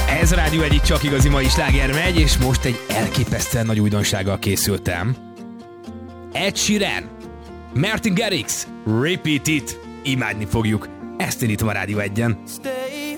Ez a Rádió egyik csak igazi mai sláger megy, és most egy elképesztően nagy újdonsággal készültem. Ed Sheeran, Martin Garrix, Repeat It. Imádni fogjuk. Ezt indítom a Rádió 1-en.